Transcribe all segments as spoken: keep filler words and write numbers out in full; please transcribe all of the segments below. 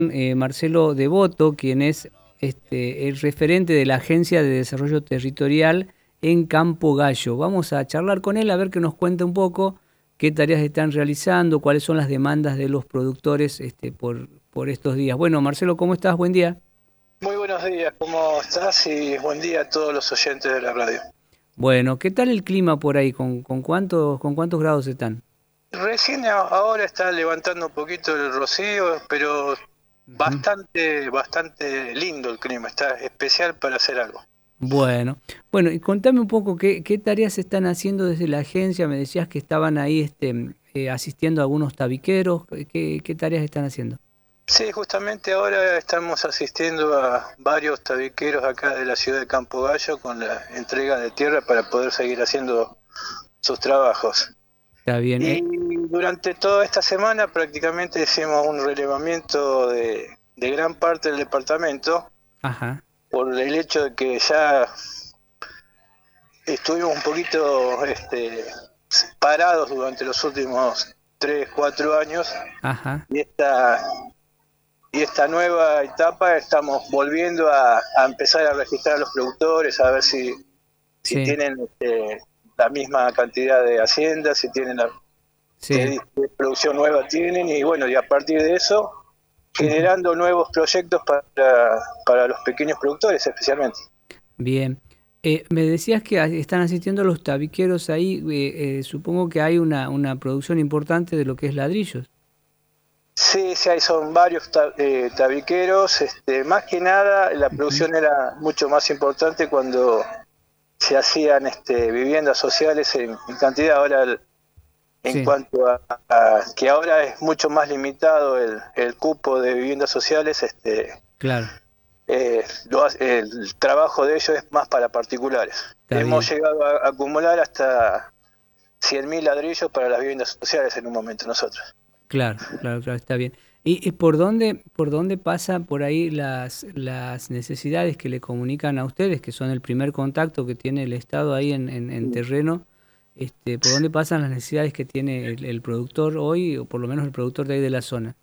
Eh, Marcelo Devoto, quien es este, el referente de la Agencia de Desarrollo Territorial en Campo Gallo. Vamos a charlar con él a ver que nos cuente un poco qué tareas están realizando, cuáles son las demandas de los productores este, por, por estos días. Bueno, Marcelo, ¿cómo estás? Buen día. Muy buenos días, ¿cómo estás? Y buen día a todos los oyentes de la radio. Bueno, ¿qué tal el clima por ahí? ¿Con, con cuántos, con cuántos grados están? Recién a- ahora está levantando un poquito el rocío, pero Ujú. bastante, bastante lindo el clima, está especial para hacer algo. Bueno, bueno, y contame un poco qué, qué tareas están haciendo desde la agencia. Me decías que estaban ahí este, eh, asistiendo a algunos tabiqueros. ¿Qué, qué tareas están haciendo? Sí, justamente ahora estamos asistiendo a varios tabiqueros acá de la ciudad de Campo Gallo con la entrega de tierra para poder seguir haciendo sus trabajos. Está bien. Y Eh, durante toda esta semana prácticamente hicimos un relevamiento de, de gran parte del departamento ajá, por el hecho de que ya estuvimos un poquito este, parados durante los últimos tres, cuatro años ajá, y esta, y esta nueva etapa estamos volviendo a, a empezar a registrar a los productores, a ver si, si sí, tienen este, la misma cantidad de haciendas, si tienen la sí. qué producción nueva tienen y bueno, y a partir de eso Ujú. generando nuevos proyectos para, para los pequeños productores especialmente. Bien. Eh, me decías que a- están asistiendo los tabiqueros ahí. Eh, eh, supongo que hay una, una producción importante de lo que es ladrillos. Sí, sí, hay son varios ta- eh, tabiqueros. Este, más que nada, la Ujú. producción era mucho más importante cuando se hacían este, viviendas sociales en, en cantidad. Ahora, el- en Sí, cuanto a, a que ahora es mucho más limitado el, el cupo de viviendas sociales, este, claro. eh, lo hace- el trabajo de ellos es más para particulares. Está Hemos bien. llegado a acumular hasta cien mil ladrillos para las viviendas sociales en un momento nosotros. Claro, claro, claro, está bien. ¿Y, y por dónde, por dónde pasan por ahí las, las necesidades que le comunican a ustedes, que son el primer contacto que tiene el Estado ahí en, en, en terreno? Este, ¿por dónde pasan las necesidades que tiene el, el productor hoy, o por lo menos el productor de ahí de la zona?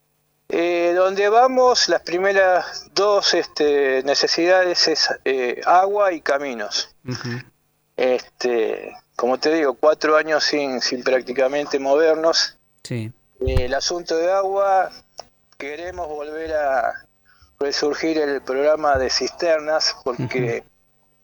Eh, donde vamos, las primeras dos este, necesidades es eh, agua y caminos. Ujú. Este, como te digo, cuatro años sin, sin prácticamente movernos. Sí. Eh, el asunto de agua, queremos volver a resurgir el programa de cisternas Ujú. porque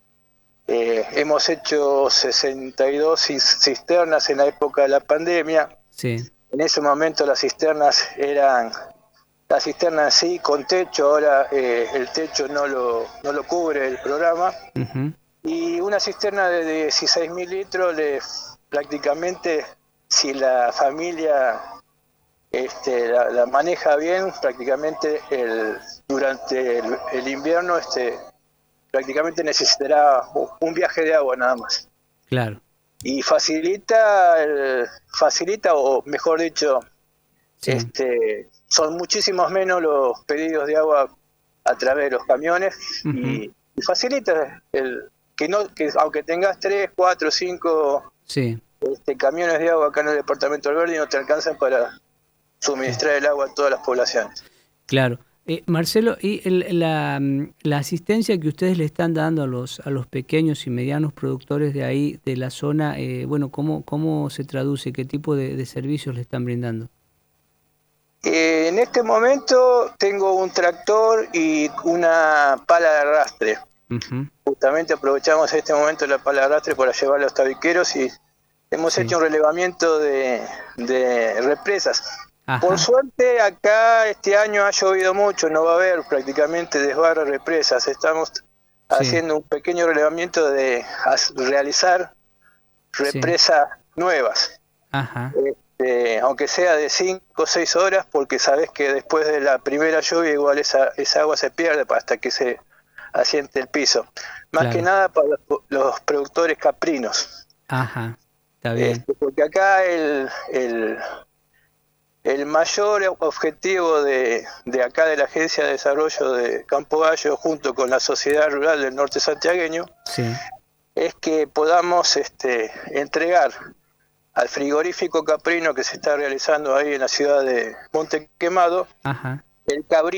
eh, hemos hecho sesenta y dos cisternas en la época de la pandemia. Sí. En ese momento las cisternas eran la cisterna sí con techo, ahora eh, el techo no lo, no lo cubre el programa. Ujú. Y una cisterna de dieciséis mil litros, le, prácticamente, si la familia este, la, la maneja bien, prácticamente el, durante el, el invierno este, prácticamente necesitará un viaje de agua nada más. Claro. Y facilita, el, facilita o mejor dicho, Sí. este, son muchísimos menos los pedidos de agua a través de los camiones Ujú. y, y facilita el que no que aunque tengas tres, cuatro, cinco Sí. este, camiones de agua acá en el departamento del Verde no te alcanzan para Sí. suministrar el agua a todas las poblaciones. Claro. Eh, Marcelo, ¿y el- la, mm, la asistencia que ustedes le están dando a los, a los pequeños y medianos productores de ahí, de la zona, eh, bueno, ¿cómo, cómo se traduce? ¿Qué tipo de, de servicios le están brindando? Eh, en este momento tengo un tractor y una pala de arrastre. Ujú. Justamente aprovechamos este momento la pala de arrastre para llevar a los tabiqueros y hemos Sí. hecho un relevamiento de, de represas. Por Ajá. suerte acá este año ha llovido mucho, no va a haber prácticamente desbarre de represas. Estamos Sí. haciendo un pequeño relevamiento de realizar Sí. represas nuevas, Ajá. este, aunque sea de cinco o seis horas, porque sabes que después de la primera lluvia igual esa, esa agua se pierde hasta que se asiente el piso. Más que Claro. nada para los, los productores caprinos, Ajá. Está bien. este, porque acá el, el El mayor objetivo de, de acá de la Agencia de Desarrollo de Campo Gallo, junto con la Sociedad Rural del Norte Santiagueño, Sí. es que podamos este, entregar al frigorífico caprino que se está realizando ahí en la ciudad de Monte Quemado, Ajá. el cabrito.